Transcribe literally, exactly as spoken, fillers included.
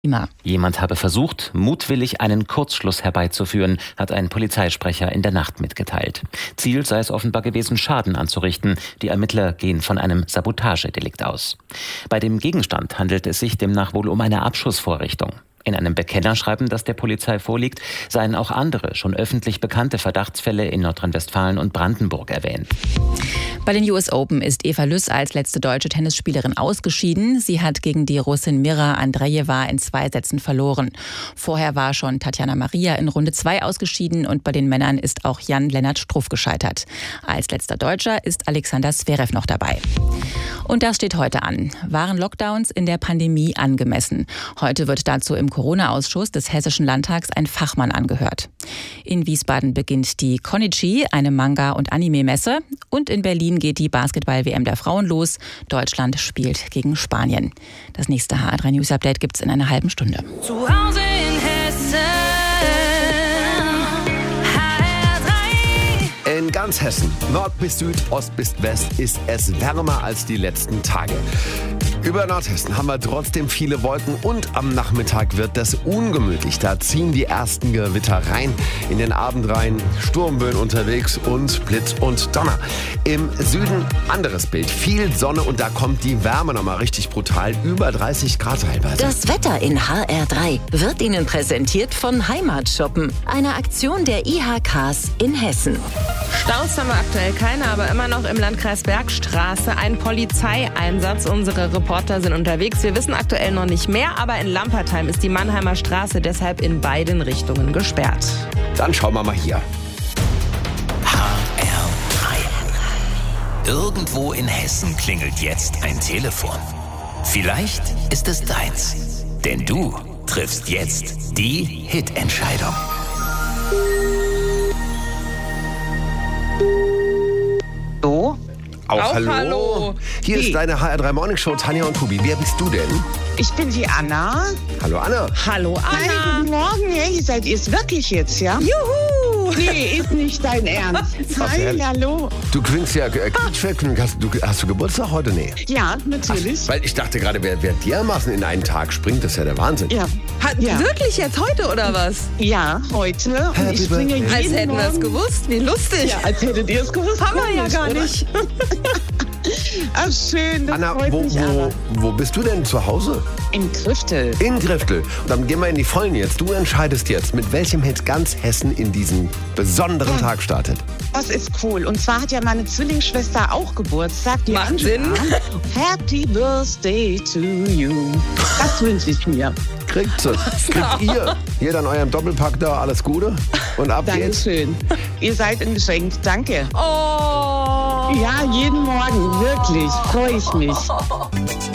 Jemand habe versucht, mutwillig einen Kurzschluss herbeizuführen, hat ein Polizeisprecher in der Nacht mitgeteilt. Ziel sei es offenbar gewesen, Schaden anzurichten. Die Ermittler gehen von einem Sabotagedelikt aus. Bei dem Gegenstand handelt es sich demnach wohl um eine Abschussvorrichtung. In einem Bekennerschreiben, das der Polizei vorliegt, seien auch andere, schon öffentlich bekannte Verdachtsfälle in Nordrhein-Westfalen und Brandenburg erwähnt. Bei den U S Open ist Eva Lüss als letzte deutsche Tennisspielerin ausgeschieden. Sie hat gegen die Russin Mira Andrejewa in zwei Sätzen verloren. Vorher war schon Tatjana Maria in Runde zwei ausgeschieden und bei den Männern ist auch Jan-Lennart Struff gescheitert. Als letzter Deutscher ist Alexander Zverev noch dabei. Und das steht heute an. Waren Lockdowns in der Pandemie angemessen? Heute wird dazu im Corona-Ausschuss des Hessischen Landtags ein Fachmann angehört. In Wiesbaden beginnt die Konichi, eine Manga- und Anime-Messe. Und in Berlin geht die Basketball-W M der Frauen los. Deutschland spielt gegen Spanien. Das nächste H A drei News Update gibt's in einer halben Stunde. Zu Hause in Hessen. In ganz Hessen, Nord bis Süd, Ost bis West, ist es wärmer als die letzten Tage. Über Nordhessen haben wir trotzdem viele Wolken und am Nachmittag wird das ungemütlich. Da ziehen die ersten Gewitter rein. In den Abend rein Sturmböen unterwegs und Blitz und Donner. Im Süden anderes Bild. Viel Sonne und da kommt die Wärme nochmal richtig brutal. Über dreißig Grad teilweise. Das Wetter in H R drei wird Ihnen präsentiert von Heimatshoppen. Eine Aktion der I H Ks in Hessen. Staus haben wir aktuell keine, aber immer noch im Landkreis Bergstraße ein Polizeieinsatz. Unsere Reporter sind unterwegs. Wir wissen aktuell noch nicht mehr, aber in Lampertheim ist die Mannheimer Straße deshalb in beiden Richtungen gesperrt. Dann schauen wir mal hier. H R drei. Irgendwo in Hessen klingelt jetzt ein Telefon. Vielleicht ist es deins, denn du triffst jetzt die Hit-Entscheidung. So. Auch, Auch hallo. hallo. Hier Wie? ist deine H R drei Morning Show, Tanja und Tobi. Wer bist du denn? Ich bin die Anna. Hallo Anna. Hallo Hi, Anna. guten Morgen. Hey, seid ihr es wirklich jetzt, ja? Juhu. Nee, ist nicht dein Ernst. Hi, ehrlich? hallo. Du klingst ja äh, quietschvergnügt. Hast du, hast du Geburtstag heute? Nee. Ja, natürlich. Weil ich dachte gerade, wer, wer dermaßen in einen Tag springt, das ist ja der Wahnsinn. Ja. Hat, Ja. Wirklich jetzt heute oder was? Ja, heute. Und Happy ich bringe jeden birthday. Als hätten wir es Morgen- gewusst. Wie lustig. Ja, als hättet ihr es gewusst. Haben wir ja Komisch, gar oder? nicht. Ach, schön, das Anna, freut wo, mich wo, aber. wo bist du denn zu Hause? In Griftel. In Griftel. Dann gehen wir in die Vollen jetzt. Du entscheidest jetzt, mit welchem Hit ganz Hessen in diesen besonderen Tag startet. Das ist cool. Und zwar hat ja meine Zwillingsschwester auch Geburtstag. Die Macht Angela. Sinn. Happy Birthday to you. Das wünsche ich mir. Kriegt sie. Kriegt ihr. Hier dann eurem Doppelpack da. Alles Gute. Und ab geht's. Dankeschön. Ihr seid ein Geschenk. Danke. Oh. Ja, jeden Morgen. Wirklich. Freue ich mich.